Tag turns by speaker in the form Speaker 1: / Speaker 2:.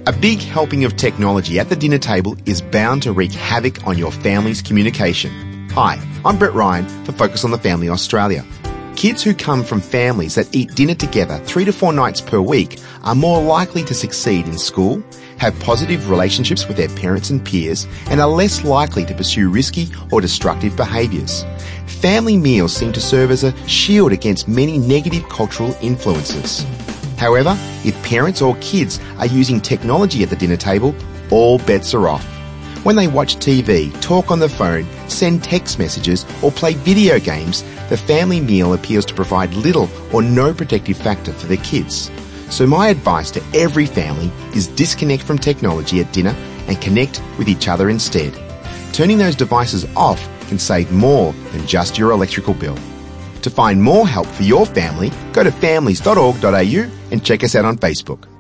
Speaker 1: A big helping of technology at the dinner table is bound to wreak havoc on your family's communication. Hi, I'm Brett Ryan for Focus on the Family Australia. Kids who come from families that eat dinner together 3 to 4 nights per week are more likely to succeed in school, have positive relationships with their parents and peers, and are less likely to pursue risky or destructive behaviours. Family meals seem to serve as a shield against many negative cultural influences. However, if parents or kids are using technology at the dinner table, all bets are off. When they watch TV, talk on the phone, send text messages, or play video games, the family meal appears to provide little or no protective factor for their kids. So my advice to every family is disconnect from technology at dinner and connect with each other instead. Turning those devices off can save more than just your electrical bill. To find more help for your family, go to families.org.au and check us out on Facebook.